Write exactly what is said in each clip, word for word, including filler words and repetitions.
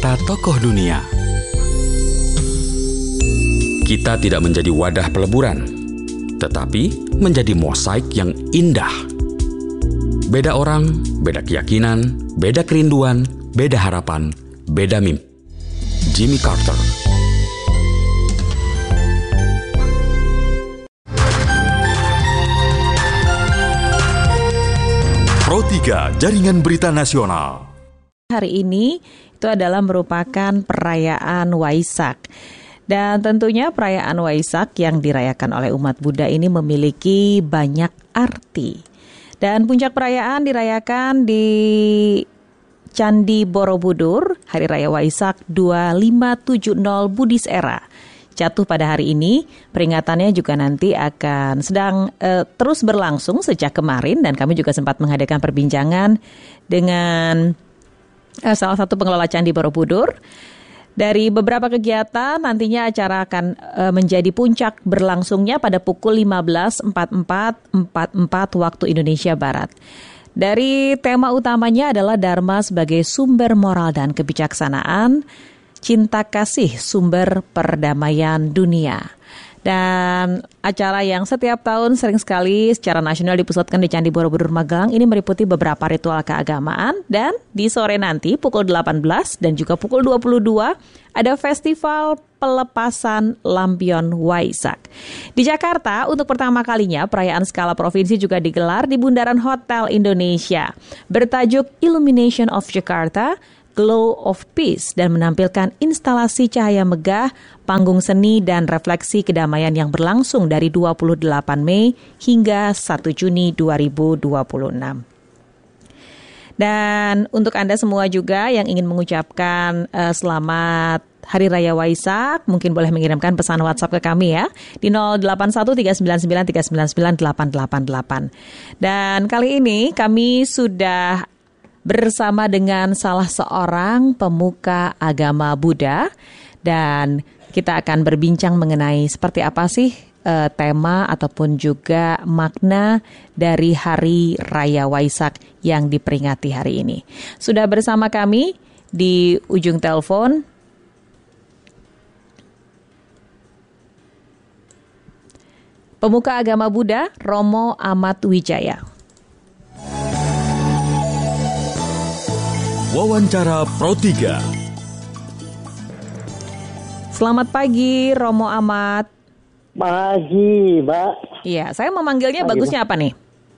cerita tokoh dunia. Kita tidak menjadi wadah peleburan, tetapi menjadi mosaik yang indah. Beda orang, beda keyakinan, beda kerinduan, beda harapan, beda mimpi. Jimmy Carter. Pro tiga Jaringan Berita Nasional. Hari ini itu adalah merupakan perayaan Waisak. Dan tentunya perayaan Waisak yang dirayakan oleh umat Buddha ini memiliki banyak arti. Dan puncak perayaan dirayakan di Candi Borobudur, Hari Raya Waisak dua ribu lima ratus tujuh puluh Buddhist Era. Jatuh pada hari ini, peringatannya juga nanti akan sedang uh, terus berlangsung sejak kemarin. Dan kami juga sempat menghadirkan perbincangan dengan uh, salah satu pengelola Candi Borobudur. Dari beberapa kegiatan, nantinya acara akan uh, menjadi puncak berlangsungnya pada pukul lima belas empat puluh empat empat puluh empat waktu Indonesia Barat. Dari tema utamanya adalah Dharma sebagai sumber moral dan kebijaksanaan, cinta kasih sumber perdamaian dunia. Dan acara yang setiap tahun sering sekali secara nasional dipusatkan di Candi Borobudur Magelang ini meliputi beberapa ritual keagamaan. Dan di sore nanti pukul delapan belas dan juga pukul dua puluh dua ada festival pelepasan lampion Waisak. Di Jakarta untuk pertama kalinya perayaan skala provinsi juga digelar di Bundaran Hotel Indonesia. Bertajuk Illumination of Jakarta, Glow of Peace, dan menampilkan instalasi cahaya megah, panggung seni, dan refleksi kedamaian yang berlangsung dari dua puluh delapan Mei hingga satu Juni dua ribu dua puluh enam. Dan untuk Anda semua juga yang ingin mengucapkan uh, selamat Hari Raya Waisak, mungkin boleh mengirimkan pesan WhatsApp ke kami ya di nol delapan satu tiga sembilan sembilan tiga sembilan sembilan delapan delapan delapan. Dan kali ini kami sudah bersama dengan salah seorang pemuka agama Buddha, dan kita akan berbincang mengenai seperti apa sih uh, tema ataupun juga makna dari Hari Raya Waisak yang diperingati hari ini. Sudah bersama kami di ujung telepon pemuka agama Buddha Romo Ahmad Wijaya. Wawancara Pro tiga. Selamat pagi, Romo Ahmad. Pagi, Mbak. Iya, saya memanggilnya pagi, bagusnya apa nih?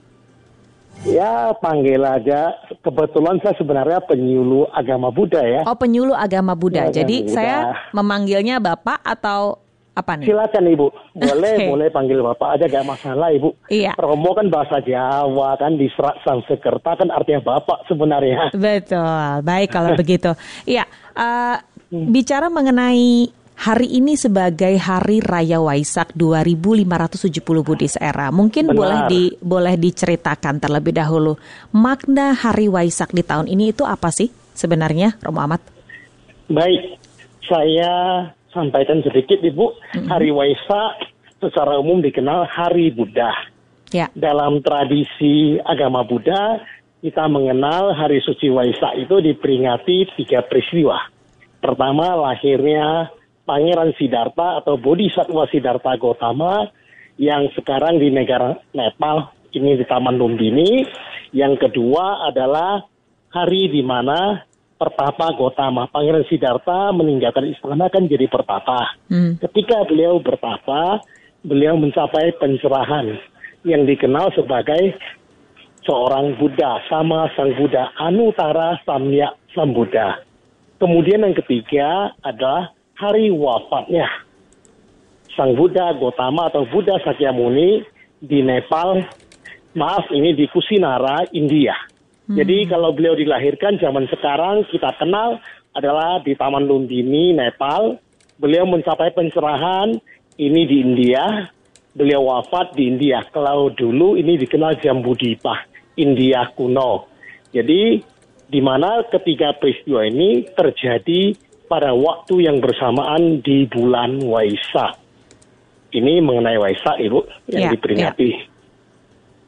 Ya, panggil aja. Kebetulan saya sebenarnya penyuluh agama Buddha ya. Oh, penyuluh agama Buddha. Ya, jadi Buddha. Saya memanggilnya Bapak atau apa nih? Silakan Ibu. Boleh, Okay. boleh panggil Bapak aja, gak masalah Ibu. Iya. Romo kan bahasa Jawa kan, di Serat Sanskerta kan artinya Bapak sebenarnya. Betul, baik kalau begitu. Iya, uh, bicara mengenai hari ini sebagai Hari Raya Waisak dua ribu lima ratus tujuh puluh Buddhist Era, mungkin Benar. boleh di boleh diceritakan terlebih dahulu makna Hari Waisak di tahun ini itu apa sih sebenarnya, Romo Ahmad? Baik, saya sampaikan sedikit Ibu. Mm-hmm. Hari Waisak secara umum dikenal Hari Buddha. Ya. Dalam tradisi agama Buddha, kita mengenal Hari Suci Waisak itu diperingati tiga peristiwa. Pertama, lahirnya Pangeran Siddhartha atau Bodhisattva Siddhartha Gautama yang sekarang di negara Nepal, ini di Taman Lumbini. Yang kedua adalah hari di mana pertapa Gautama. Pangeran Siddhartha meninggalkan istana kan jadi pertapa. Hmm. Ketika beliau bertapa, beliau mencapai pencerahan yang dikenal sebagai seorang Buddha, sama Sang Buddha, Anuttara Samyak Sambuddha. Kemudian yang ketiga adalah hari wafatnya Sang Buddha Gautama atau Buddha Sakyamuni di Nepal, maaf ini di Kusinara, India. Hmm. Jadi kalau beliau dilahirkan zaman sekarang kita kenal adalah di Taman Lumbini, Nepal. Beliau mencapai pencerahan ini di India. Beliau wafat di India. Kalau dulu ini dikenal Jambudvipa, India kuno. Jadi di mana ketiga peristiwa ini terjadi pada waktu yang bersamaan di bulan Waisak. Ini mengenai Waisak, Ibu, yang ya, diperingati. Ya.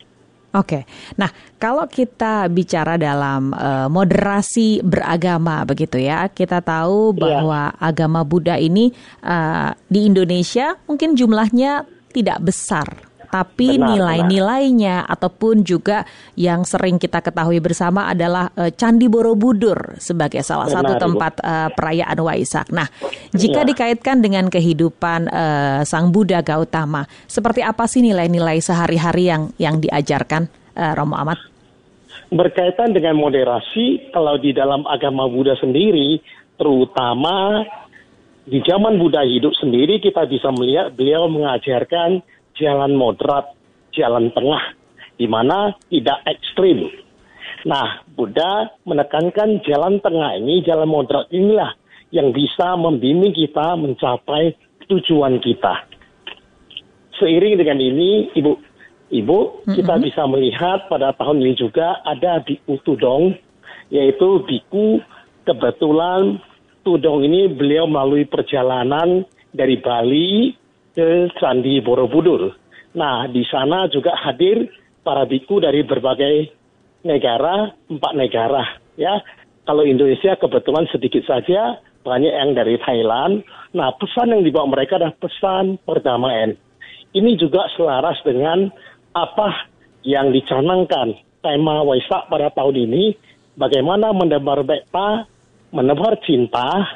Oke, nah kalau kita bicara dalam uh, moderasi beragama begitu ya, kita tahu bahwa yeah. agama Buddha ini uh, di Indonesia mungkin jumlahnya tidak besar, tapi benar, nilai-nilainya benar. Ataupun juga yang sering kita ketahui bersama adalah uh, Candi Borobudur sebagai salah benar, satu tempat uh, perayaan Waisak. Nah, jika ya. dikaitkan dengan kehidupan uh, Sang Buddha Gautama, seperti apa sih nilai-nilai sehari-hari yang yang diajarkan, uh, Romo Ahmad? Berkaitan dengan moderasi, kalau di dalam agama Buddha sendiri, terutama di zaman Buddha hidup sendiri, kita bisa melihat beliau mengajarkan jalan moderat, jalan tengah, di mana tidak ekstrim. Nah, Buddha menekankan jalan tengah ini, jalan moderat inilah yang bisa membimbing kita mencapai tujuan kita. Seiring dengan ini, Ibu, Ibu, mm-hmm. kita bisa melihat pada tahun ini juga ada Biku Tudong, yaitu biku kebetulan Tudong ini beliau melalui perjalanan dari Bali ke Candi Borobudur. Nah, di sana juga hadir para biku dari berbagai negara, empat negara. Ya, kalau Indonesia kebetulan sedikit saja, banyak yang dari Thailand. Nah, pesan yang dibawa mereka adalah pesan perdamaian. Ini juga selaras dengan apa yang dicanangkan tema Waisak pada tahun ini, bagaimana menebar bekta, menebar cinta,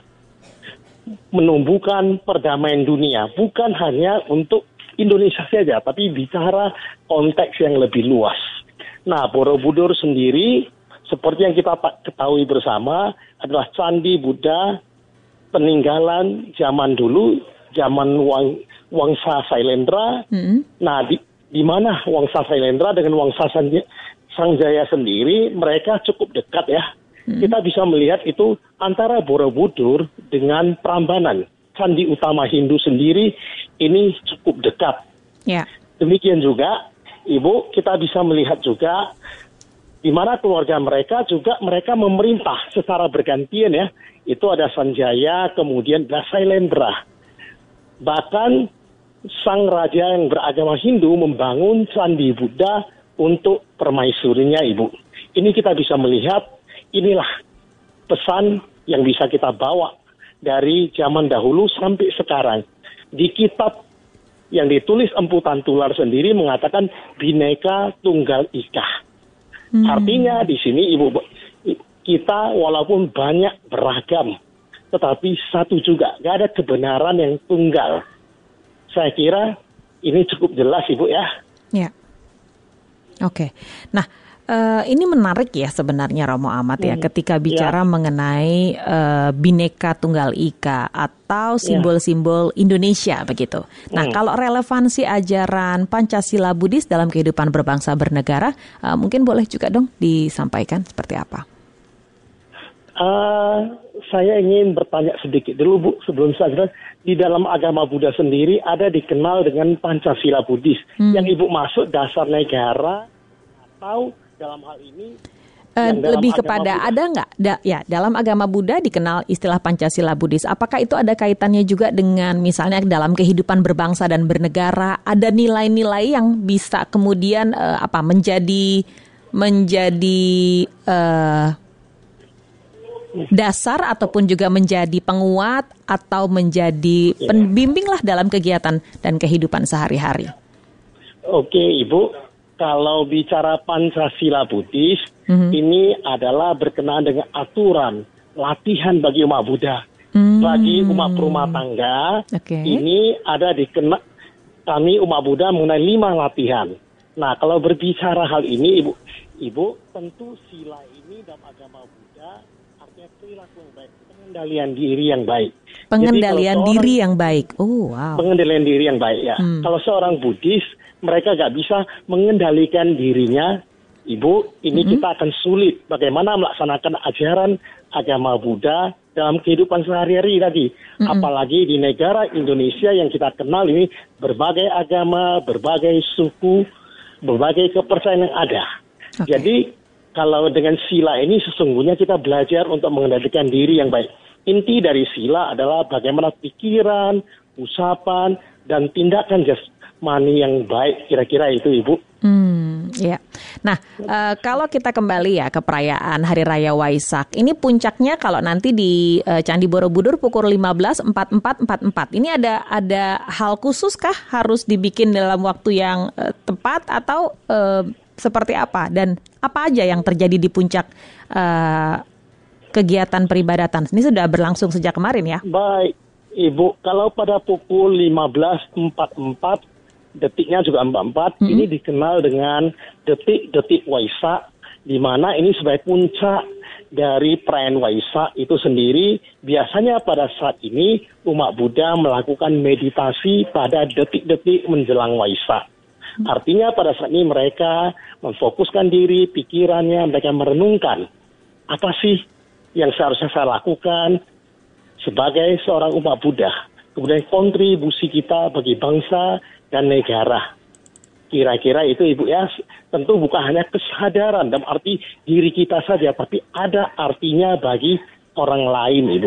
menumbuhkan perdamaian dunia, bukan hanya untuk Indonesia saja, tapi bicara konteks yang lebih luas. Nah, Borobudur sendiri, seperti yang kita ketahui bersama, adalah Candi Buddha peninggalan zaman dulu, zaman Wang, Wangsa Sailendra. Mm-hmm. Nah, di, di mana Wangsa Sailendra dengan Wangsa Sanjaya sendiri, mereka cukup dekat ya. Hmm. Kita bisa melihat itu antara Borobudur dengan Prambanan, Candi utama Hindu sendiri, ini cukup dekat. Yeah. Demikian juga, Ibu, kita bisa melihat juga di mana keluarga mereka juga mereka memerintah secara bergantian ya. Itu ada Sanjaya, kemudian ada Sailendra. Bahkan sang raja yang beragama Hindu membangun Candi Buddha untuk permaisurinya, Ibu. Ini kita bisa melihat, inilah pesan yang bisa kita bawa dari zaman dahulu sampai sekarang. Di kitab yang ditulis Empu Tantular sendiri mengatakan Bhinneka Tunggal Ika. Hmm. Artinya di sini Ibu, kita walaupun banyak beragam, tetapi satu juga, gak ada kebenaran yang tunggal. Saya kira ini cukup jelas, Ibu ya. Ya. Oke. Nah, Uh, ini menarik ya sebenarnya Romo Ahmad ya, hmm. ketika bicara ya. mengenai uh, Bhinneka Tunggal Ika atau simbol-simbol ya. Indonesia begitu. Nah, hmm. kalau relevansi ajaran Pancasila Buddhis dalam kehidupan berbangsa bernegara, uh, mungkin boleh juga dong disampaikan seperti apa? Uh, saya ingin bertanya sedikit dulu Bu, sebelum saya di dalam agama Buddha sendiri ada dikenal dengan Pancasila Buddhis. Hmm. Yang Ibu maksud dasar negara atau dalam hal ini uh, dalam lebih kepada Buddha, ada nggak da, ya dalam agama Buddha dikenal istilah Pancasila Buddhis, apakah itu ada kaitannya juga dengan misalnya dalam kehidupan berbangsa dan bernegara, ada nilai-nilai yang bisa kemudian uh, apa menjadi menjadi uh, dasar ataupun juga menjadi penguat atau menjadi ya. pembimbing lah dalam kegiatan dan kehidupan sehari-hari. Oke, Ibu. Kalau bicara Pancasila Buddhis, mm-hmm. ini adalah berkenaan dengan aturan, latihan bagi umat Buddha. Mm-hmm. Bagi umat rumah tangga, okay. ini ada di kena, kami umat Buddha mengenai lima latihan. Nah, kalau berbicara hal ini, Ibu, Ibu tentu sila ini dalam agama Buddha artinya perilaku yang baik, pengendalian diri yang baik. Pengendalian Jadi, diri yang baik, oh wow. Pengendalian diri yang baik ya. Hmm. Kalau seorang Buddhis, mereka nggak bisa mengendalikan dirinya, Ibu, ini mm-hmm. kita akan sulit bagaimana melaksanakan ajaran agama Buddha dalam kehidupan sehari-hari tadi. Mm-hmm. Apalagi di negara Indonesia yang kita kenal ini berbagai agama, berbagai suku, berbagai kepercayaan yang ada. Okay. Jadi kalau dengan sila ini sesungguhnya kita belajar untuk mengendalikan diri yang baik. Inti dari sila adalah bagaimana pikiran, ucapan, dan tindakan jas money yang baik, kira-kira itu Ibu. Hmm, ya. Nah, uh, kalau kita kembali ya ke perayaan Hari Raya Waisak, ini puncaknya kalau nanti di uh, Candi Borobudur pukul lima belas empat puluh empat empat puluh empat. Ini ada ada hal khusus kah harus dibikin dalam waktu yang uh, tepat atau uh, seperti apa? Dan apa aja yang terjadi di puncak uh, kegiatan peribadatan? Ini sudah berlangsung sejak kemarin ya? Baik, Ibu. Kalau pada pukul lima belas empat puluh empat, detiknya juga empat puluh empat, mm-hmm. ini dikenal dengan detik-detik Waisak, di mana ini sebagai puncak dari perayaan Waisak itu sendiri. Biasanya pada saat ini umat Buddha melakukan meditasi pada detik-detik menjelang Waisak. Artinya pada saat ini mereka memfokuskan diri, pikirannya, mereka merenungkan apa sih yang seharusnya saya lakukan sebagai seorang umat Buddha. Kemudian kontribusi kita bagi bangsa dan negara. Kira-kira itu Ibu ya, tentu bukan hanya kesadaran dalam arti diri kita saja, tapi ada artinya bagi orang lain Ibu.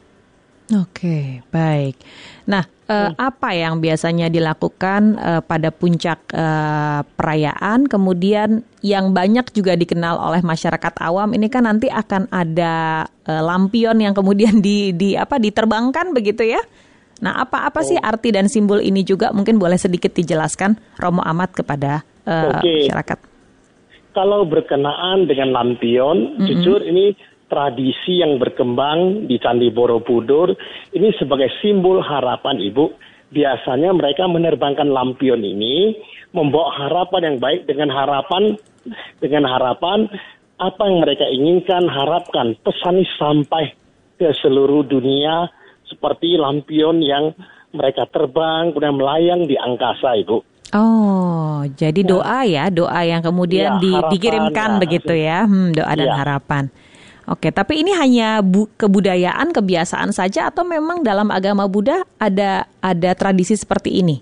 Oke, baik. Nah, eh, apa yang biasanya dilakukan eh, pada puncak eh, perayaan, kemudian yang banyak juga dikenal oleh masyarakat awam, ini kan nanti akan ada eh, lampion yang kemudian di, di apa diterbangkan begitu ya? Nah, apa-apa sih arti dan simbol ini juga? Mungkin boleh sedikit dijelaskan, Romo Ahmad, kepada uh, Oke. masyarakat. Kalau berkenaan dengan lampion, mm-hmm. jujur ini tradisi yang berkembang di Candi Borobudur. Ini sebagai simbol harapan Ibu. Biasanya mereka menerbangkan lampion ini, membawa harapan yang baik dengan harapan, dengan harapan apa yang mereka inginkan, harapkan. Pesan ini sampai ke seluruh dunia, seperti lampion yang mereka terbang, kemudian melayang di angkasa, Ibu. Oh, jadi ya. doa ya, doa yang kemudian ya, di, harapan, dikirimkan ya. begitu ya, hmm, doa dan ya. harapan. Oke, tapi ini hanya bu, kebudayaan, kebiasaan saja, atau memang dalam agama Buddha ada ada tradisi seperti ini?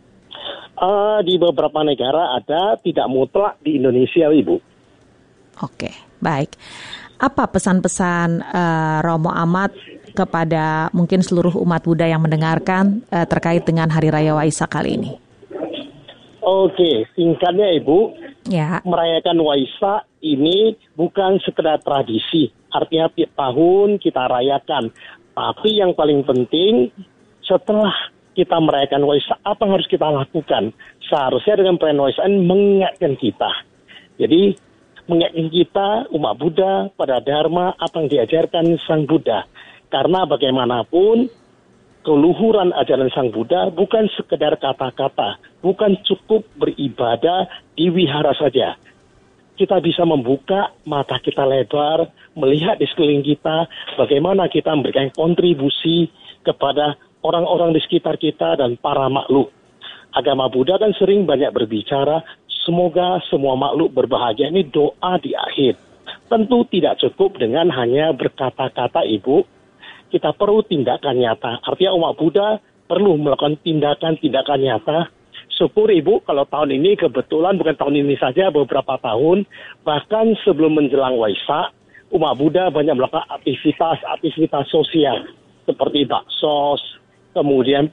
Uh, di beberapa negara ada, tidak mutlak di Indonesia, Ibu. Oke, baik. Apa pesan-pesan uh, Romo Ahmad kepada mungkin seluruh umat Buddha yang mendengarkan uh, terkait dengan Hari Raya Waisak kali ini? Oke, singkatnya Ibu, ya. merayakan Waisak ini bukan sekedar tradisi, artinya tiap tahun kita rayakan. Tapi yang paling penting, setelah kita merayakan Waisak, apa yang harus kita lakukan? Seharusnya dengan perayaan Waisak ini mengingatkan kita. Jadi, mengingatkan kita, umat Buddha, pada Dharma, apa yang diajarkan Sang Buddha. Karena bagaimanapun, keluhuran ajaran Sang Buddha bukan sekedar kata-kata, bukan cukup beribadah di wihara saja. Kita bisa membuka mata kita lebar, melihat di sekeliling kita, bagaimana kita memberikan kontribusi kepada orang-orang di sekitar kita dan para makhluk. Agama Buddha kan sering banyak berbicara, semoga semua makhluk berbahagia. Ini doa di akhir. Tentu tidak cukup dengan hanya berkata-kata, Ibu. Kita perlu tindakan nyata. Artinya umat Buddha perlu melakukan tindakan-tindakan nyata. Syukur Ibu, kalau tahun ini kebetulan bukan tahun ini saja, beberapa tahun, bahkan sebelum menjelang Waisak, umat Buddha banyak melakukan aktivitas-aktivitas sosial, seperti baksos, kemudian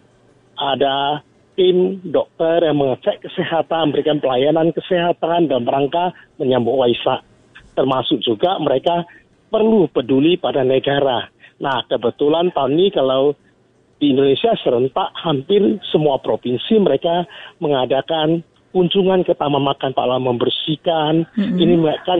ada tim dokter yang mengecek kesehatan, memberikan pelayanan kesehatan dalam rangka menyambut Waisak. Termasuk juga mereka perlu peduli pada negara. Nah, kebetulan tahun ini kalau di Indonesia serentak hampir semua provinsi mereka mengadakan kunjungan ke Taman Makam Pahlawan, membersihkan, mm-hmm. ini mereka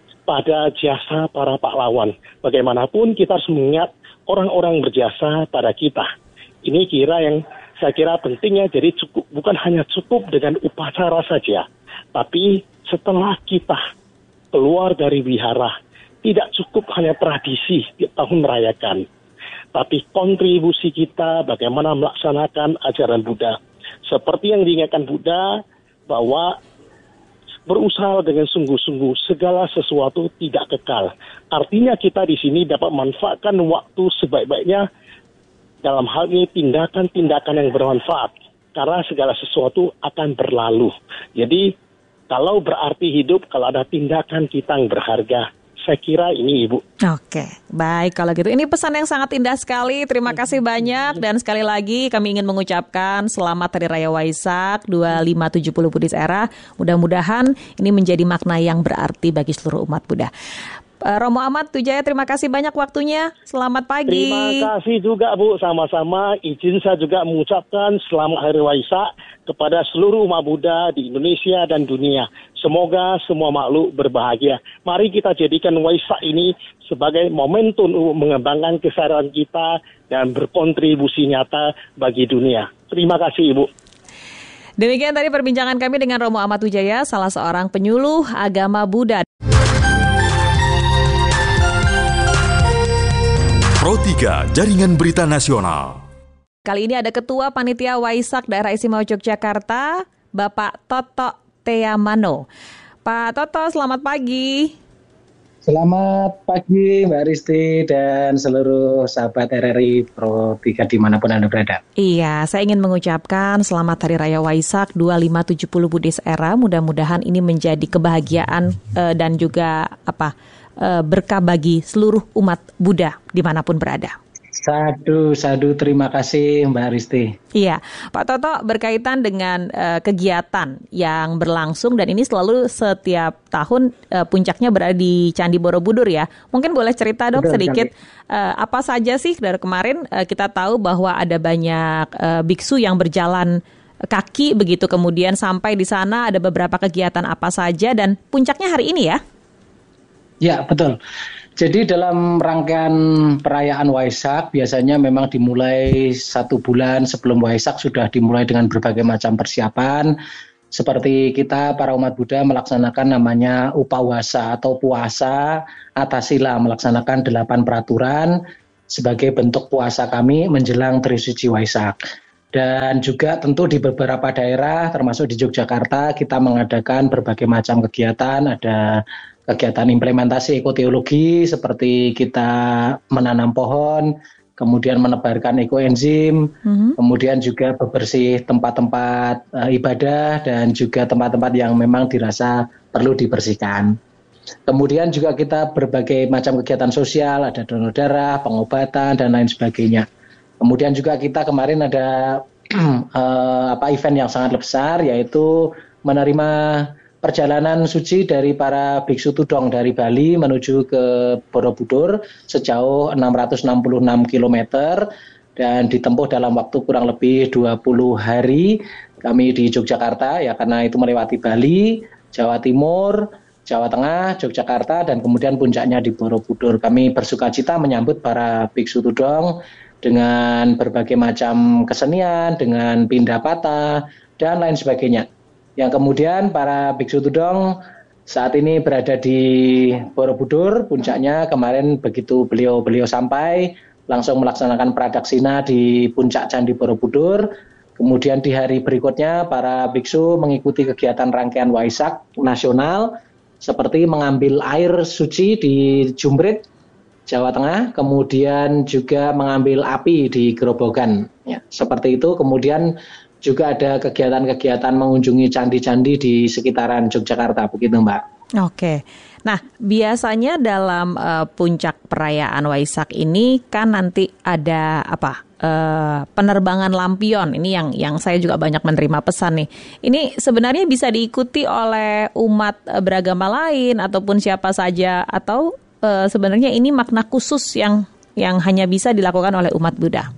pada jasa para pahlawan. Bagaimanapun kita harus mengingat orang-orang berjasa pada kita. Ini kira yang saya kira pentingnya, jadi cukup bukan hanya cukup dengan upacara saja, tapi setelah kita keluar dari wihara, tidak cukup hanya tradisi tiap tahun merayakan, tapi kontribusi kita bagaimana melaksanakan ajaran Buddha. Seperti yang diingatkan Buddha, bahwa berusaha dengan sungguh-sungguh, segala sesuatu tidak kekal. Artinya kita di sini dapat manfaatkan waktu sebaik-baiknya, dalam hal ini tindakan-tindakan yang bermanfaat. Karena segala sesuatu akan berlalu. Jadi, kalau berarti hidup, kalau ada tindakan kita yang berharga, Saya kira ini Ibu. Oke, baik kalau gitu. Ini pesan yang sangat indah sekali. Terima kasih banyak dan sekali lagi kami ingin mengucapkan selamat Hari Raya Waisak dua lima tujuh nol Buddhist Era. Mudah-mudahan ini menjadi makna yang berarti bagi seluruh umat Buddha. Romo Ahmad Tujaya, terima kasih banyak waktunya. Selamat pagi. Terima kasih juga Bu, sama-sama. Izin saya juga mengucapkan selamat Hari Waisak kepada seluruh umat Buddha di Indonesia dan dunia. Semoga semua makhluk berbahagia. Mari kita jadikan Waisak ini sebagai momentum untuk mengembangkan kesadaran kita dan berkontribusi nyata bagi dunia. Terima kasih Ibu. Demikian tadi perbincangan kami dengan Romo Ahmad Tujaya, salah seorang penyuluh agama Buddha. Pro tiga, Jaringan Berita Nasional. Kali ini ada Ketua Panitia Waisak Daerah Istimewa Yogyakarta, Bapak Toto Teamano. Pak Toto, selamat pagi. Selamat pagi Mbak Risti dan seluruh sahabat R R I Pro tiga dimanapun Anda berada. Iya, saya ingin mengucapkan selamat Hari Raya Waisak dua lima tujuh nol Buddhist Era. Mudah-mudahan ini menjadi kebahagiaan uh, dan juga apa uh, berkah bagi seluruh umat Buddha dimanapun berada. Sadu, sadu, terima kasih Mbak Risti. Iya, Pak Toto, berkaitan dengan uh, kegiatan yang berlangsung dan ini selalu setiap tahun uh, puncaknya berada di Candi Borobudur ya. Mungkin boleh cerita dok Betul, sedikit uh, apa saja sih dari kemarin uh, kita tahu bahwa ada banyak uh, biksu yang berjalan kaki begitu, kemudian sampai di sana ada beberapa kegiatan apa saja dan puncaknya hari ini ya? Ya, betul. Jadi dalam rangkaian perayaan Waisak biasanya memang dimulai satu bulan sebelum Waisak sudah dimulai dengan berbagai macam persiapan. Seperti kita para umat Buddha melaksanakan namanya upawasa atau puasa atasila, melaksanakan delapan peraturan sebagai bentuk puasa kami menjelang Trisuci Waisak. Dan juga tentu di beberapa daerah termasuk di Yogyakarta kita mengadakan berbagai macam kegiatan, ada kegiatan implementasi ekoteologi seperti kita menanam pohon, kemudian menebarkan ekoenzim, mm-hmm. kemudian juga bebersih tempat-tempat uh, ibadah dan juga tempat-tempat yang memang dirasa perlu dibersihkan. Kemudian juga kita berbagai macam kegiatan sosial, ada donor darah, pengobatan dan lain sebagainya. Kemudian juga kita kemarin ada uh, apa event yang sangat besar yaitu menerima perjalanan suci dari para biksu tudong dari Bali menuju ke Borobudur sejauh enam ratus enam puluh enam kilometer dan ditempuh dalam waktu kurang lebih dua puluh hari. Kami di Yogyakarta ya karena itu melewati Bali, Jawa Timur, Jawa Tengah, Yogyakarta dan kemudian puncaknya di Borobudur. Kami bersukacita menyambut para biksu tudong dengan berbagai macam kesenian, dengan pindah patah dan lain sebagainya. Yang kemudian para biksu tudong saat ini berada di Borobudur, puncaknya kemarin begitu beliau-beliau sampai, langsung melaksanakan pradaksina di puncak Candi Borobudur. Kemudian di hari berikutnya para biksu mengikuti kegiatan rangkaian Waisak nasional, seperti mengambil air suci di Jumbrit, Jawa Tengah, kemudian juga mengambil api di Grobogan. Ya, seperti itu, kemudian juga ada kegiatan-kegiatan mengunjungi candi-candi di sekitaran Yogyakarta, begitu Mbak. Oke, nah biasanya dalam uh, puncak perayaan Waisak ini kan nanti ada apa uh, penerbangan lampion. Ini yang yang saya juga banyak menerima pesan nih. Ini sebenarnya bisa diikuti oleh umat uh, beragama lain ataupun siapa saja atau uh, sebenarnya ini makna khusus yang yang hanya bisa dilakukan oleh umat Buddha.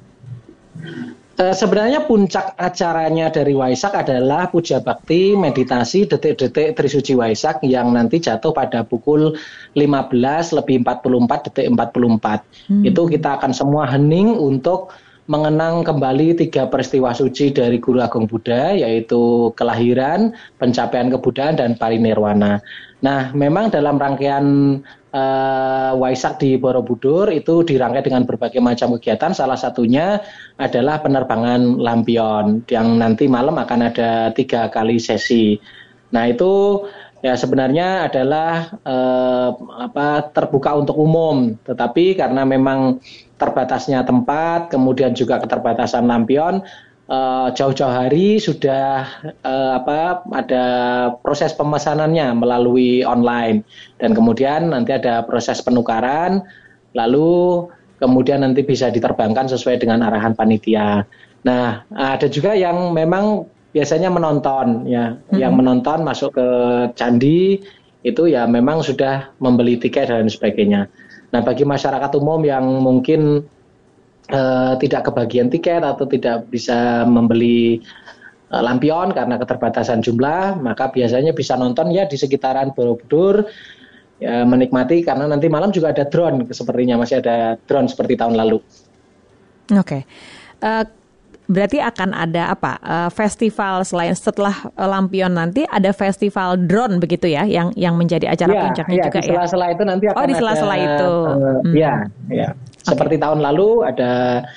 Sebenarnya puncak acaranya dari Waisak adalah puja bakti meditasi detik-detik Trisuci Waisak yang nanti jatuh pada pukul lima belas lebih empat puluh empat detik empat puluh empat. Hmm. Itu kita akan semua hening untuk mengenang kembali tiga peristiwa suci dari Guru Agung Buddha, yaitu kelahiran, pencapaian kebudayaan, dan parinirwana. Nah, memang dalam rangkaian uh, Waisak di Borobudur itu dirangkai dengan berbagai macam kegiatan. Salah satunya adalah penerbangan lampion yang nanti malam akan ada tiga kali sesi. Nah, itu ya sebenarnya adalah uh, apa terbuka untuk umum, tetapi karena memang terbatasnya tempat, kemudian juga keterbatasan lampion, uh, jauh-jauh hari sudah uh, apa ada proses pemesanannya melalui online, dan kemudian nanti ada proses penukaran, lalu kemudian nanti bisa diterbangkan sesuai dengan arahan panitia. Nah, ada juga yang memang biasanya menonton ya, mm-hmm. yang menonton masuk ke candi itu ya memang sudah membeli tiket dan sebagainya. Nah, bagi masyarakat umum yang mungkin uh, tidak kebagian tiket atau tidak bisa membeli uh, lampion karena keterbatasan jumlah, maka biasanya bisa nonton ya di sekitaran Borobudur. Ya, menikmati karena nanti malam juga ada drone, sepertinya masih ada drone seperti tahun lalu. Oke, okay. uh, berarti akan ada apa uh, festival selain setelah uh, lampion nanti ada festival drone begitu ya, yang yang menjadi acara ya, puncaknya ya, juga di sela-sela ya. itu nanti akan oh di sela-sela ada, itu. Uh, hmm. Ya, ya. Seperti okay. tahun lalu ada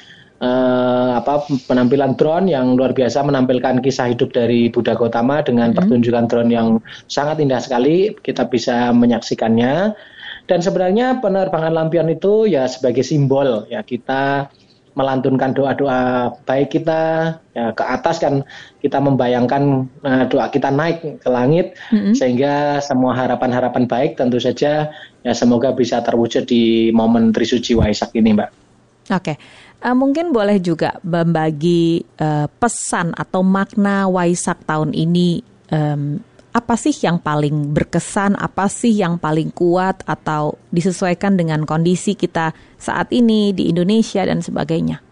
Uh, apa penampilan drone yang luar biasa menampilkan kisah hidup dari Buddha Gautama dengan mm-hmm. pertunjukan drone yang sangat indah sekali, kita bisa menyaksikannya. Dan sebenarnya penerbangan lampion itu ya sebagai simbol ya kita melantunkan doa-doa baik kita ya ke atas, kan kita membayangkan uh, doa kita naik ke langit, mm-hmm. sehingga semua harapan-harapan baik tentu saja ya semoga bisa terwujud di momen Trisuci Waisak ini, Mbak. Oke. Okay. Uh, mungkin boleh juga membagi uh, pesan atau makna Waisak tahun ini, um, apa sih yang paling berkesan, apa sih yang paling kuat atau disesuaikan dengan kondisi kita saat ini di Indonesia dan sebagainya?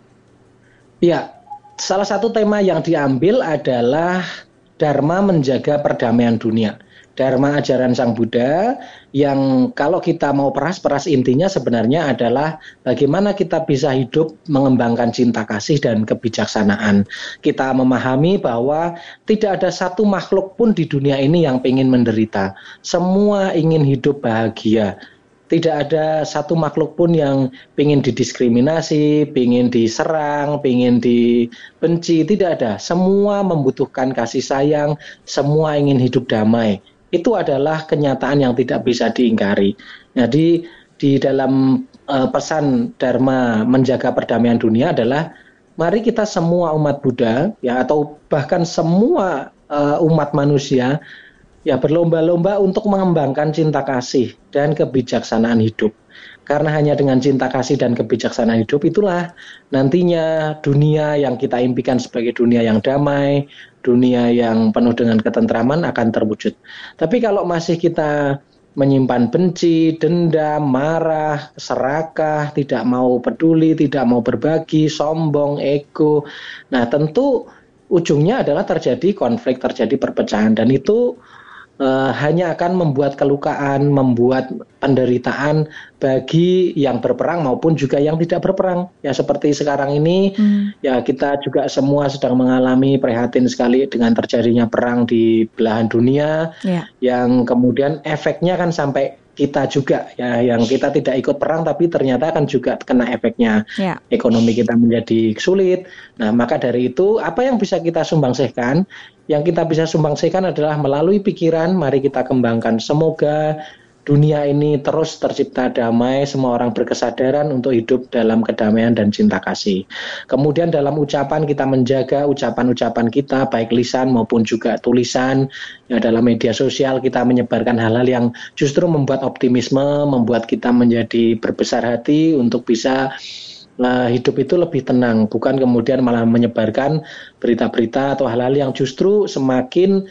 Ya, salah satu tema yang diambil adalah Dharma menjaga perdamaian dunia. Dharma ajaran Sang Buddha yang kalau kita mau peras-peras intinya sebenarnya adalah bagaimana kita bisa hidup mengembangkan cinta kasih dan kebijaksanaan. Kita memahami bahwa tidak ada satu makhluk pun di dunia ini yang ingin menderita. Semua ingin hidup bahagia. Tidak ada satu makhluk pun yang ingin didiskriminasi, ingin diserang, ingin dibenci. Tidak ada. Semua membutuhkan kasih sayang, semua ingin hidup damai. Itu adalah kenyataan yang tidak bisa diingkari. Jadi di dalam uh, pesan Dharma menjaga perdamaian dunia adalah mari kita semua umat Buddha ya atau bahkan semua uh, umat manusia ya berlomba-lomba untuk mengembangkan cinta kasih dan kebijaksanaan hidup. Karena hanya dengan cinta kasih dan kebijaksanaan hidup itulah nantinya dunia yang kita impikan sebagai dunia yang damai, dunia yang penuh dengan ketentraman akan terwujud. Tapi kalau masih kita menyimpan benci, dendam, marah, serakah, tidak mau peduli, tidak mau berbagi, sombong, ego, nah tentu ujungnya adalah terjadi konflik, terjadi perpecahan, dan itu Uh, hanya akan membuat kelukaan, membuat penderitaan bagi yang berperang maupun juga yang tidak berperang. Ya seperti sekarang ini, hmm. ya kita juga semua sedang mengalami prihatin sekali dengan terjadinya perang di belahan dunia, yeah. yang kemudian efeknya kan sampai kita juga, ya yang kita tidak ikut perang tapi ternyata kan juga kena efeknya. Yeah. Ekonomi kita menjadi sulit. Nah maka dari itu apa yang bisa kita sumbangsihkan? Yang kita bisa sumbangsihkan adalah melalui pikiran, mari kita kembangkan. Semoga dunia ini terus tercipta damai, semua orang berkesadaran untuk hidup dalam kedamaian dan cinta kasih. Kemudian dalam ucapan kita menjaga ucapan-ucapan kita, baik lisan maupun juga tulisan. Ya, dalam media sosial kita menyebarkan hal-hal yang justru membuat optimisme, membuat kita menjadi berbesar hati untuk bisa Nah, hidup itu lebih tenang, bukan kemudian malah menyebarkan berita-berita atau hal-hal yang justru semakin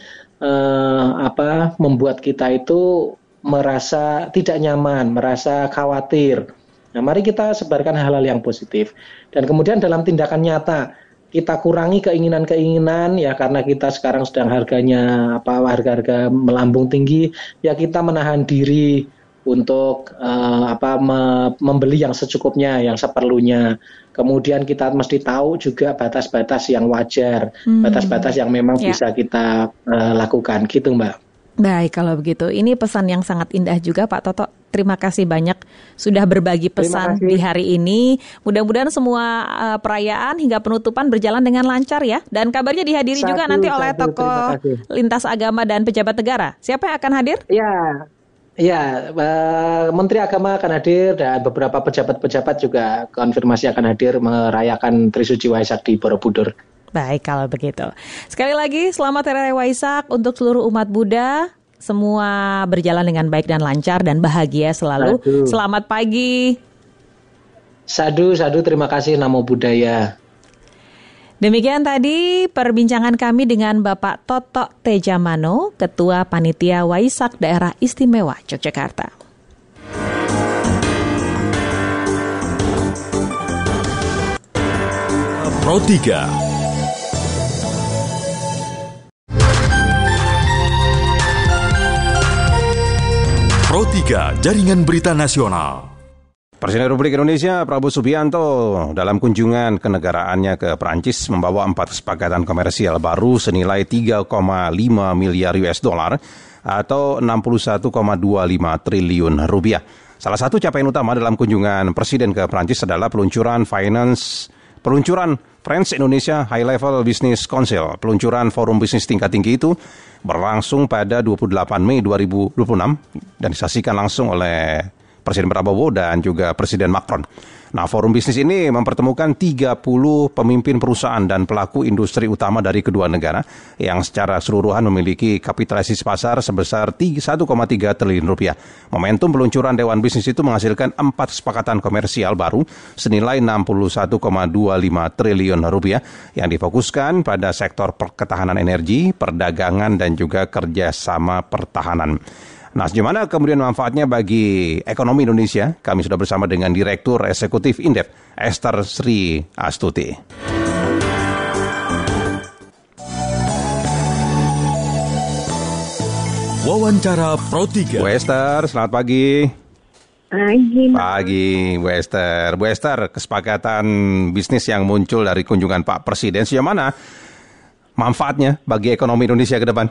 eh, apa membuat kita itu merasa tidak nyaman, merasa khawatir. Nah, mari kita sebarkan hal-hal yang positif. Dan kemudian dalam tindakan nyata kita kurangi keinginan-keinginan ya karena kita sekarang sedang harganya apa harga-harga melambung tinggi, ya kita menahan diri untuk uh, apa me- membeli yang secukupnya, yang seperlunya. Kemudian kita mesti tahu juga batas-batas yang wajar, hmm. batas-batas yang memang ya. bisa kita uh, lakukan, gitu Mbak. Baik, kalau begitu. Ini pesan yang sangat indah juga Pak Toto. Terima kasih banyak sudah berbagi pesan di hari ini. Mudah-mudahan semua uh, perayaan hingga penutupan berjalan dengan lancar ya. Dan kabarnya dihadiri satu, juga nanti oleh satu, tokoh lintas agama dan pejabat negara. Siapa yang akan hadir? Ya. Ya, uh, Menteri Agama akan hadir dan beberapa pejabat-pejabat juga konfirmasi akan hadir merayakan Trisuci Waisak di Borobudur. Baik kalau begitu. Sekali lagi selamat Hari Raya Waisak untuk seluruh umat Buddha. Semua berjalan dengan baik dan lancar dan bahagia selalu. Sadu. Selamat pagi. Sadu, sadu, terima kasih Namo Buddhaya. Demikian tadi perbincangan kami dengan Bapak Toto Tejamano, Ketua Panitia Waisak Daerah Istimewa Yogyakarta. Pro tiga. Pro tiga, Jaringan Berita Nasional. Presiden Republik Indonesia Prabowo Subianto dalam kunjungan kenegaraannya ke Perancis membawa empat kesepakatan komersial baru senilai tiga koma lima miliar U S dollar atau enam puluh satu koma dua lima triliun rupiah. Salah satu capaian utama dalam kunjungan Presiden ke Perancis adalah peluncuran finance peluncuran French Indonesia High Level Business Council. Peluncuran forum bisnis tingkat tinggi itu berlangsung pada dua puluh delapan Mei dua ribu dua puluh enam dan disaksikan langsung oleh Presiden Prabowo dan juga Presiden Macron. Nah, forum bisnis ini mempertemukan tiga puluh pemimpin perusahaan dan pelaku industri utama dari kedua negara yang secara keseluruhan memiliki kapitalisasi pasar sebesar satu koma tiga triliun rupiah. Momentum peluncuran Dewan Bisnis itu menghasilkan empat kesepakatan komersial baru senilai enam puluh satu koma dua lima triliun rupiah yang difokuskan pada sektor ketahanan energi, perdagangan, dan juga kerjasama pertahanan. Nah, bagaimana kemudian manfaatnya bagi ekonomi Indonesia? Kami sudah bersama dengan Direktur Eksekutif Indef, Esther Sri Astuti. Wawancara Pro tiga. Bu Esther, selamat pagi. Pagi, Pagi, Bu Esther. Bu Esther, kesepakatan bisnis yang muncul dari kunjungan Pak Presiden, sejauh mana manfaatnya bagi ekonomi Indonesia ke depan?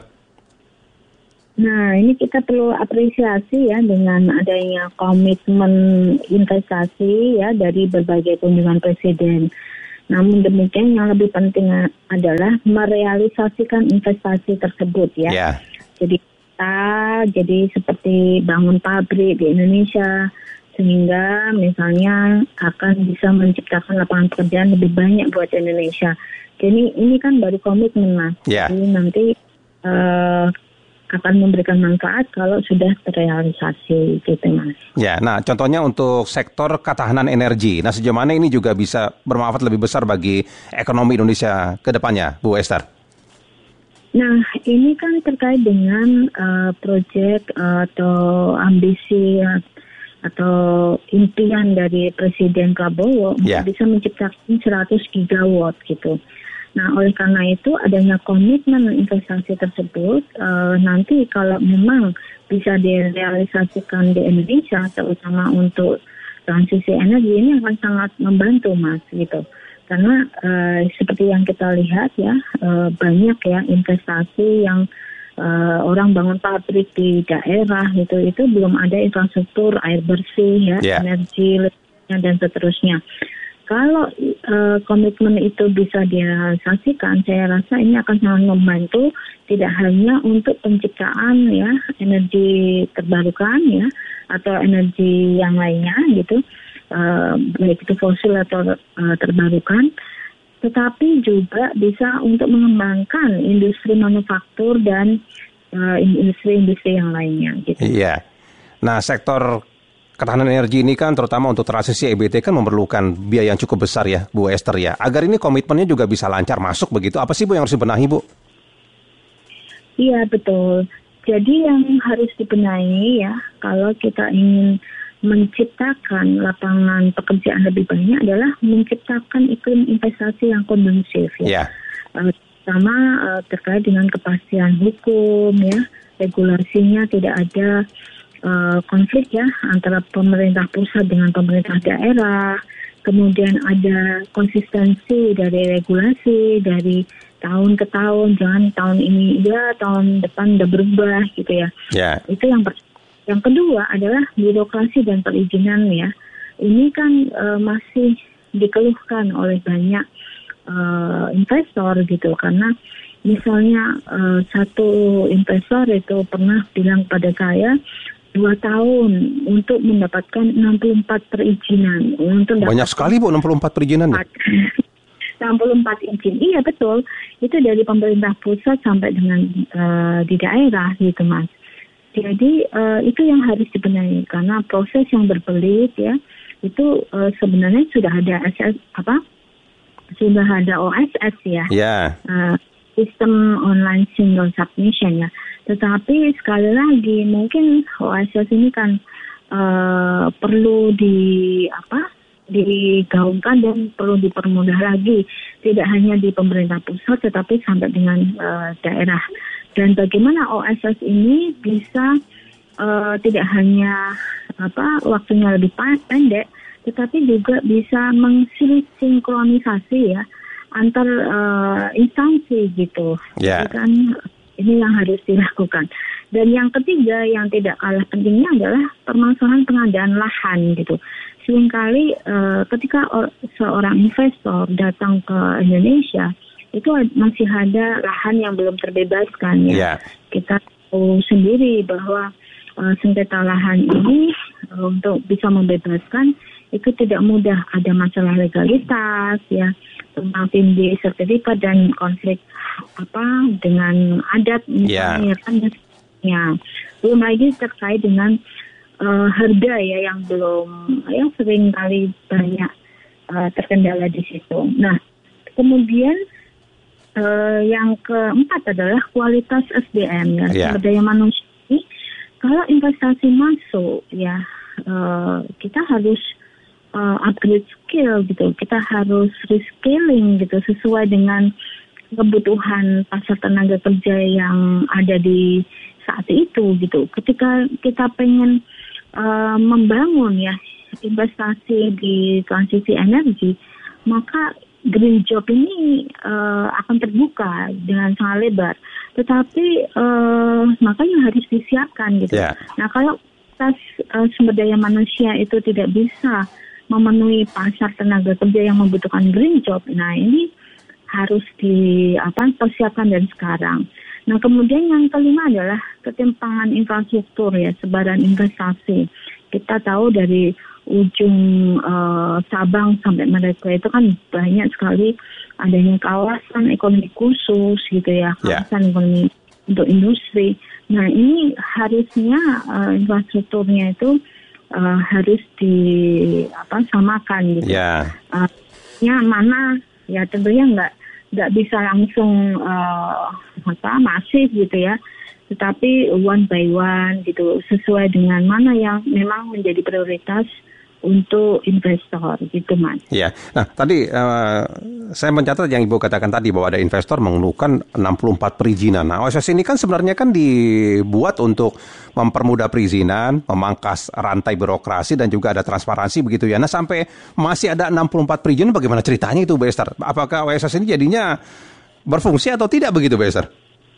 Nah, ini kita perlu apresiasi ya dengan adanya komitmen investasi ya dari berbagai kunjungan Presiden. Namun demikian yang lebih penting adalah merealisasikan investasi tersebut ya. Yeah. Jadi kita jadi seperti bangun pabrik di Indonesia sehingga misalnya akan bisa menciptakan lapangan pekerjaan lebih banyak buat Indonesia. Jadi ini kan baru komitmen Mas. Yeah. Jadi nanti uh, akan memberikan manfaat kalau sudah terrealisasi gitu Mas. Ya, nah contohnya untuk sektor ketahanan energi. Nah sejauh mana ini juga bisa bermanfaat lebih besar bagi ekonomi Indonesia ke depannya, Bu Esther? Nah ini kan terkait dengan uh, proyek uh, atau ambisi uh, atau impian dari Presiden Prabowo yeah. bisa menciptakan seratus gigawatt gitu. Nah, oleh karena itu adanya komitmen investasi tersebut uh, nanti kalau memang bisa direalisasikan di Indonesia, terutama untuk transisi energi ini akan sangat membantu Mas gitu. Karena uh, seperti yang kita lihat ya uh, banyak ya investasi yang uh, orang bangun pabrik di daerah gitu itu belum ada infrastruktur air bersih ya, yeah. energi dan seterusnya. Kalau uh, komitmen itu bisa direalisasikan, saya rasa ini akan sangat membantu tidak hanya untuk penciptaan ya energi terbarukan ya atau energi yang lainnya gitu, uh, baik itu fosil atau uh, terbarukan, tetapi juga bisa untuk mengembangkan industri manufaktur dan uh, industri-industri yang lainnya gitu. Iya. Nah, sektor ketahanan energi ini kan terutama untuk transisi E B T kan memerlukan biaya yang cukup besar ya, Bu Esther ya. Agar ini komitmennya juga bisa lancar masuk begitu, apa sih Bu yang harus dibenahi Bu? Iya betul. Jadi yang harus dibenahi ya, kalau kita ingin menciptakan lapangan pekerjaan lebih banyak adalah menciptakan iklim investasi yang kondusif ya. Yeah. Uh, pertama uh, terkait dengan kepastian hukum ya, regulasinya tidak ada Uh, konflik ya antara pemerintah pusat dengan pemerintah daerah, kemudian ada konsistensi dari regulasi dari tahun ke tahun, jangan tahun ini ya tahun depan udah berubah gitu ya. Yeah. Itu yang pertama. Yang kedua adalah birokrasi dan perizinan ya. Ini kan uh, masih dikeluhkan oleh banyak uh, investor gitu karena misalnya uh, satu investor itu pernah bilang pada saya dua tahun untuk mendapatkan enam puluh empat perizinan. Untuk banyak sekali Bu, enam puluh empat perizinan. Ya? enam puluh empat izin, iya betul. Itu dari pemerintah pusat sampai dengan uh, di daerah gitu Mas. Jadi uh, itu yang harus dibenahi karena proses yang berbelit ya itu uh, sebenarnya sudah ada S S apa sudah ada O S S ya. Yeah. Uh, sistem online single submission ya. Tetapi sekali lagi mungkin O S S ini kan uh, perlu di apa? digaungkan dan perlu dipermudah lagi, tidak hanya di pemerintah pusat tetapi sampai dengan uh, daerah. Dan bagaimana O S S ini bisa uh, tidak hanya apa waktunya lebih pendek, tetapi juga bisa mensinkronisasi ya antar uh, instansi gitu. Yeah. Jadi kan ini yang harus dilakukan. Dan yang ketiga yang tidak kalah pentingnya adalah permasalahan pengadaan lahan gitu. Seringkali uh, ketika or, seorang investor datang ke Indonesia itu masih ada lahan yang belum terbebaskan ya. Yeah. Kita tahu sendiri bahwa uh, sengketa lahan ini uh, untuk bisa membebaskan itu tidak mudah, ada masalah legalitas ya, tentang tindih sertifikat dan konflik apa dengan adat misalnya yeah. kan ya. Belum lagi terkait dengan Uh, harga ya yang belum yang sering kali banyak uh, terkendala di situ. Nah, kemudian uh, yang keempat adalah kualitas S D M ya, yeah. sumber daya manusia. Ini, kalau investasi masuk ya uh, kita harus uh, upgrade skill gitu, kita harus reskilling gitu sesuai dengan kebutuhan pasar tenaga kerja yang ada di saat itu gitu. Ketika kita pengen uh, membangun ya investasi di transisi energi, maka green job ini uh, akan terbuka dengan sangat lebar. Tetapi uh, makanya harus disiapkan gitu. Yeah. Nah kalau tas uh, sumber daya manusia itu tidak bisa memenuhi pasar tenaga kerja yang membutuhkan green job, nah ini harus di apa persiapkan dari sekarang. Nah kemudian yang kelima adalah ketimpangan infrastruktur ya, sebaran investasi. Kita tahu dari ujung uh, Sabang sampai Merauke itu kan banyak sekali adanya kawasan ekonomi khusus gitu ya, kawasan yeah. ekonomi untuk industri. Nah ini harusnya uh, infrastrukturnya itu uh, harus di apa samakan gitu. Yeah. Uh, ya mana ya tentunya nggak nggak bisa langsung uh, apa masif gitu ya, tetapi one by one gitu sesuai dengan mana yang memang menjadi prioritas untuk investor gitu Mas. Iya. Nah tadi uh, saya mencatat yang Ibu katakan tadi bahwa ada investor mengeluhkan enam puluh empat perizinan. Nah O S S ini kan sebenarnya kan dibuat untuk mempermudah perizinan, memangkas rantai birokrasi dan juga ada transparansi begitu ya. Nah sampai masih ada enam puluh empat perizinan, bagaimana ceritanya itu Bu Esther? Apakah O S S ini jadinya berfungsi atau tidak begitu Bu Esther?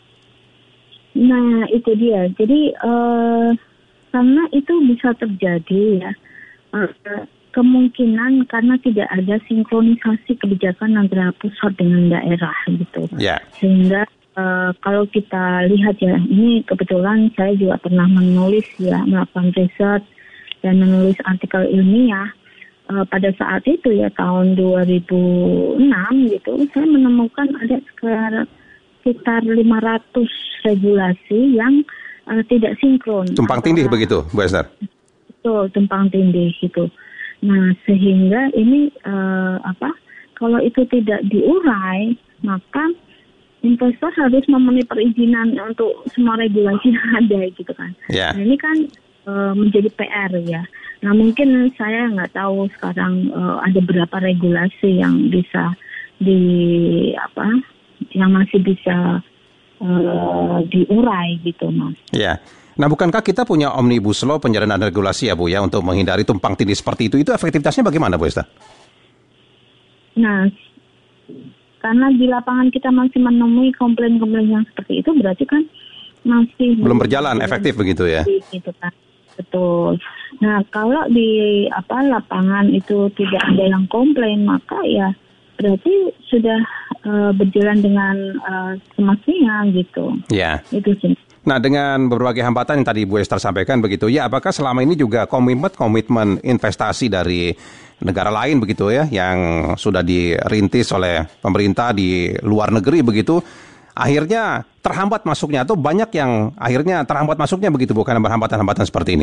Nah itu dia. Jadi uh, karena itu bisa terjadi ya. Uh, kemungkinan karena tidak ada sinkronisasi kebijakan antara pusat dengan daerah gitu, yeah. sehingga uh, kalau kita lihat ya, ini kebetulan saya juga pernah menulis ya, melakukan riset dan menulis artikel ilmiah uh, pada saat itu ya tahun dua ribu enam gitu, saya menemukan ada sekitar lima ratus regulasi yang uh, tidak sinkron. Tumpang tindih begitu, Bu Esther? Betul, tumpang tindih gitu. Nah, sehingga ini uh, apa? Kalau itu tidak diurai, maka investor harus memenuhi perizinan untuk semua regulasi yang ada gitu kan. Yeah. Nah, ini kan uh, menjadi P R ya. Nah, mungkin saya nggak tahu sekarang uh, ada berapa regulasi yang bisa di apa? Yang masih bisa uh, diurai gitu, Mas. Iya. Yeah. Nah, bukankah kita punya Omnibus Law penyederhanaan regulasi ya Bu ya untuk menghindari tumpang tindih seperti itu? Itu efektivitasnya bagaimana Bu Esther? Nah, karena di lapangan kita masih menemui komplain-komplain yang seperti itu, berarti kan masih belum berjalan efektif begitu ya? Gitu kan, betul. Nah, kalau di apa lapangan itu tidak ada yang komplain, maka ya berarti sudah uh, berjalan dengan uh, semestinya gitu. Ya. Itu sih. Nah, dengan berbagai hambatan yang tadi Bu Esther sampaikan begitu, ya apakah selama ini juga komitmen-komitmen investasi dari negara lain begitu ya, yang sudah dirintis oleh pemerintah di luar negeri begitu, akhirnya terhambat masuknya atau banyak yang akhirnya terhambat masuknya begitu Bu, karena berhambatan-hambatan seperti ini?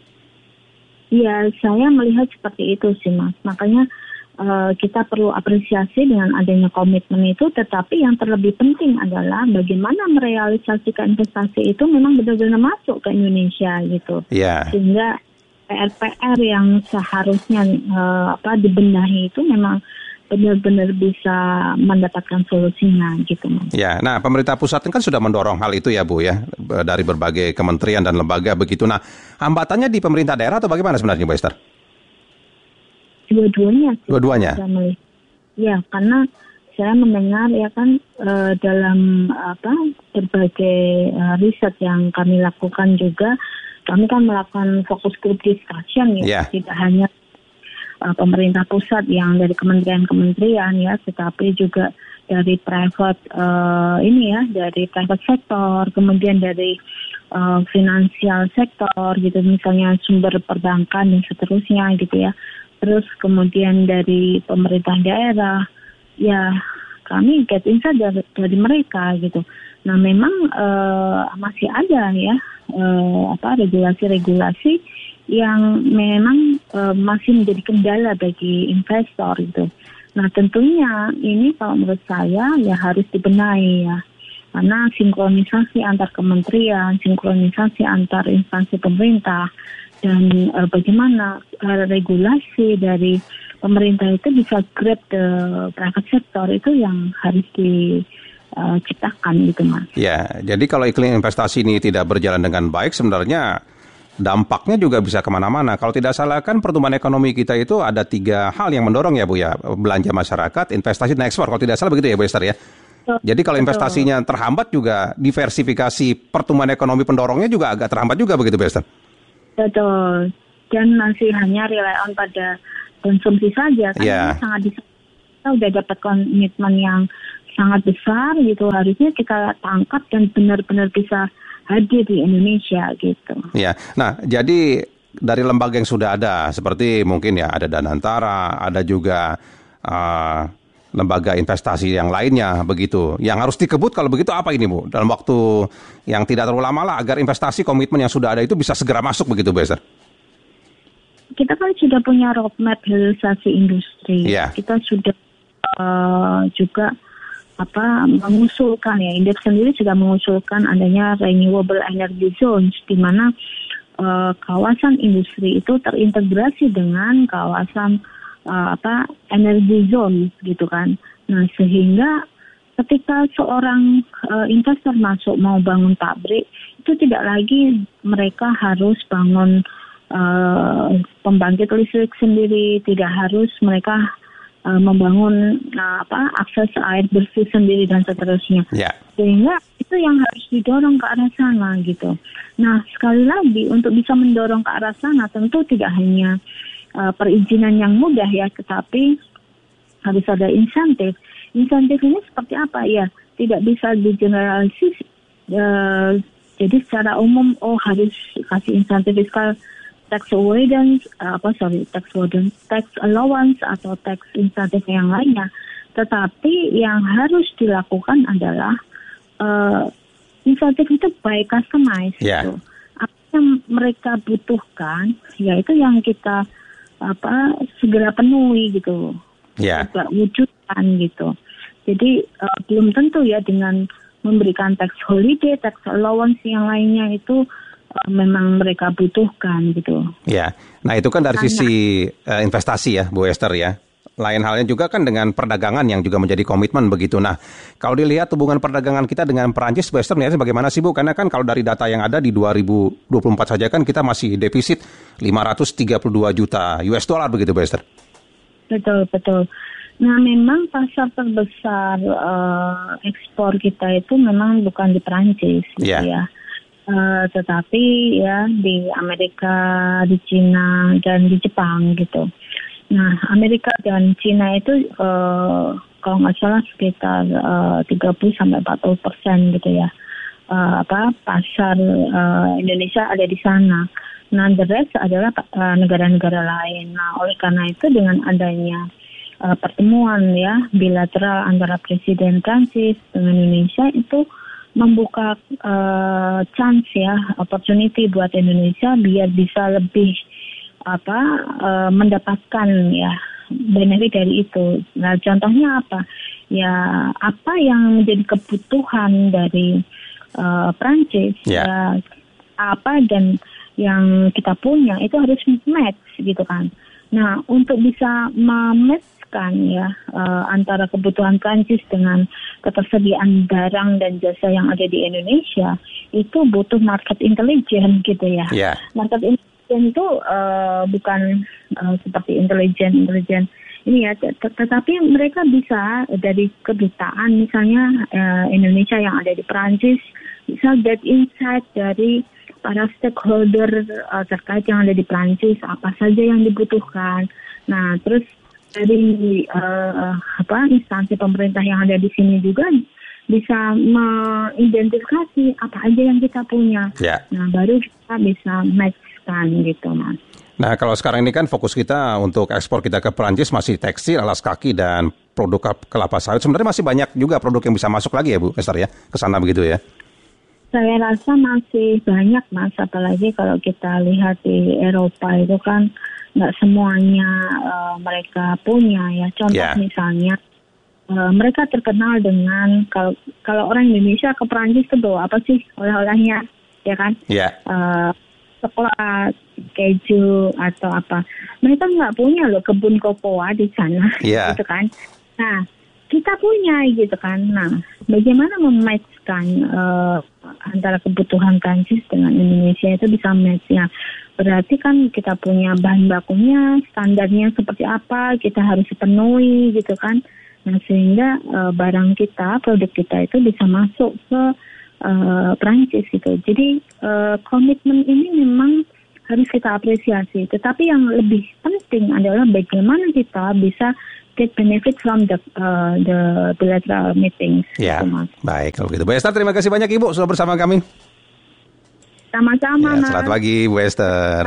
Ya, saya melihat seperti itu sih Mas. Makanya uh, kita perlu apresiasi dengan adanya komitmen itu, tetapi yang terlebih penting adalah bagaimana merealisasikan investasi itu memang benar-benar masuk ke Indonesia gitu. Yeah. Sehingga P R-P R yang seharusnya uh, apa dibenahi itu memang benar-benar bisa mendapatkan solusinya gitu Mas. Ya, nah pemerintah pusat kan sudah mendorong hal itu ya Bu ya, dari berbagai kementerian dan lembaga begitu. Nah, hambatannya di pemerintah daerah atau bagaimana sebenarnya Bu Esther? Dua-duanya. Dua-duanya? Ya, karena saya mendengar ya kan uh, dalam apa berbagai uh, riset yang kami lakukan juga, kami kan melakukan focus group discussion ya, yeah. tidak hanya Uh, pemerintah pusat yang dari kementerian-kementerian ya, tetapi juga dari private uh, ini ya, dari private sektor, kemudian dari uh, finansial sektor gitu, misalnya sumber perbankan dan seterusnya gitu ya. Terus kemudian dari pemerintah daerah, ya kami get insight dari, dari mereka gitu. Nah memang uh, masih ada ya uh, apa regulasi-regulasi yang memang uh, masih menjadi kendala bagi investor itu. Nah tentunya ini kalau menurut saya ya harus dibenahi ya, karena sinkronisasi antar kementerian, sinkronisasi antar instansi pemerintah, dan uh, bagaimana uh, regulasi dari pemerintah itu bisa grab the private sector itu yang harus diciptakan gitu Mas. Ya, jadi kalau iklim investasi ini tidak berjalan dengan baik sebenarnya dampaknya juga bisa kemana-mana. Kalau tidak salah kan pertumbuhan ekonomi kita itu ada tiga hal yang mendorong ya Bu ya. Belanja masyarakat, investasi dan ekspor. Kalau tidak salah begitu ya Bu Esther ya. Jadi kalau investasinya terhambat juga diversifikasi pertumbuhan ekonomi pendorongnya juga agak terhambat juga begitu Bu Esther. Betul. Dan masih hanya rely on pada konsumsi saja. Karena yeah. sangat bisa, kita udah dapat komitmen yang sangat besar gitu. Harusnya kita tangkap dan benar-benar bisa hadir di Indonesia gitu. Ya, nah jadi dari lembaga yang sudah ada seperti mungkin ya ada Danantara, ada juga uh, lembaga investasi yang lainnya begitu. Yang harus dikebut kalau begitu apa ini Bu? Dalam waktu yang tidak terlalu lama lah agar investasi komitmen yang sudah ada itu bisa segera masuk begitu Bu Esther? Kita kan sudah punya roadmap hilirisasi industri. Yeah. Kita sudah uh, juga apa mengusulkan ya, indeks sendiri sudah mengusulkan adanya renewable energy zones di mana uh, kawasan industri itu terintegrasi dengan kawasan uh, apa energy zone gitu kan. Nah sehingga ketika seorang uh, investor masuk mau bangun pabrik itu tidak lagi mereka harus bangun uh, pembangkit listrik sendiri, tidak harus mereka membangun nah, apa akses air bersih sendiri dan seterusnya. Yeah. Sehingga itu yang harus didorong ke arah sana gitu. Nah sekali lagi untuk bisa mendorong ke arah sana tentu tidak hanya uh, perizinan yang mudah ya, tetapi harus ada insentif. Insentif ini seperti apa ya? Tidak bisa digeneralisir. Uh, jadi secara umum oh harus kasih insentif fiskal, tax avoidance, uh, apa sorry, tax avoidance, tax allowance atau tax insentif yang lainnya. Tetapi yang harus dilakukan adalah uh, insentif itu by customize. Yeah. Gitu. Apa yang mereka butuhkan, yaitu yang kita apa segera penuhi gitu, yeah. Juga wujudkan gitu. Jadi uh, belum tentu ya dengan memberikan tax holiday, tax allowance yang lainnya itu memang mereka butuhkan gitu. Ya, nah itu kan dari sisi uh, investasi ya, Bu Esther ya. Lain halnya juga kan dengan perdagangan yang juga menjadi komitmen begitu. Nah, kalau dilihat hubungan perdagangan kita dengan Perancis, Bu Esther, bagaimana sih Bu? Karena kan kalau dari data yang ada di dua ribu dua puluh empat saja kan kita masih defisit lima ratus tiga puluh dua juta U S dollar begitu, Bu Esther. Betul, betul. Nah, memang pasar terbesar uh, ekspor kita itu memang bukan di Perancis gitu yeah. ya. Uh, tetapi ya di Amerika, di Cina, dan di Jepang gitu. Nah, Amerika dan Cina itu uh, kalau nggak salah sekitar uh, tiga puluh sampai empat puluh persen gitu ya uh, apa pasar uh, Indonesia ada di sana. Nah, the rest adalah uh, negara-negara lain. Nah, oleh karena itu dengan adanya uh, pertemuan ya bilateral antara Presiden Prancis dengan Indonesia itu membuka uh, chance ya, opportunity buat Indonesia biar bisa lebih apa uh, mendapatkan ya benefit dari itu. Nah, contohnya apa? Ya, apa yang menjadi kebutuhan dari uh, Prancis yeah. ya apa dan yang kita punya itu harus match gitu kan. Nah, untuk bisa mematchkan ya uh, antara kebutuhan Prancis dengan ketersediaan barang dan jasa yang ada di Indonesia itu butuh market intelligence gitu ya. Yeah. Market intelligence itu uh, bukan uh, seperti intelijen intelijen ini ya, tetapi mereka bisa dari kedutaan misalnya uh, Indonesia yang ada di Prancis bisa get insight dari para stakeholder uh, terkait yang ada di Prancis apa saja yang dibutuhkan. Nah, terus dari uh, apa instansi pemerintah yang ada di sini juga bisa mengidentifikasi apa aja yang kita punya. Yeah. Nah, baru kita bisa matchkan gitu, Mas. Nah, kalau sekarang ini kan fokus kita untuk ekspor kita ke Prancis masih tekstil, alas kaki dan produk kelapa sawit. Sebenarnya masih banyak juga produk yang bisa masuk lagi ya, Bu Esther ya, ke sana begitu ya. Saya rasa masih banyak, Mas, apalagi kalau kita lihat di Eropa itu kan nggak semuanya uh, mereka punya ya. Contoh yeah. misalnya uh, mereka terkenal dengan kalau kalau orang Indonesia ke Perancis itu bawa apa sih oleh-olehnya, ya kan? Yeah. Uh, coklat, keju atau apa. Mereka nggak punya loh kebun kokoa di sana, yeah. gitu kan? Nah, kita punya gitu kan. Nah, bagaimana mematchkan uh, antara kebutuhan Prancis dengan Indonesia itu bisa match ya. Berarti kan kita punya bahan bakunya, standarnya seperti apa, kita harus penuhi gitu kan. Nah, sehingga uh, barang kita, produk kita itu bisa masuk ke uh, Prancis gitu. Jadi uh, komitmen ini memang harus kita apresiasi. Tetapi yang lebih penting adalah bagaimana kita bisa get benefit from the uh, the bilateral meetings. Ya, gitu, baik kalau gitu. Bu Esther, terima kasih banyak Ibu sudah bersama kami. Sama-sama. Ya, selamat pagi Bu Esther.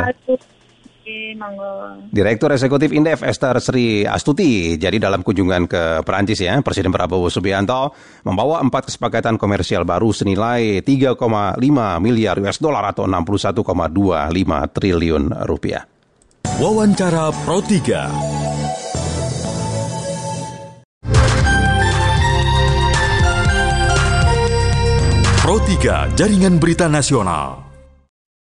Direktur Eksekutif Indef Esther Sri Astuti. Jadi dalam kunjungan ke Perancis ya, Presiden Prabowo Subianto membawa empat kesepakatan komersial baru senilai tiga koma lima miliar U S dollar atau enam puluh satu koma dua lima triliun rupiah. Wawancara Pro tiga. Pro tiga, Jaringan Berita Nasional.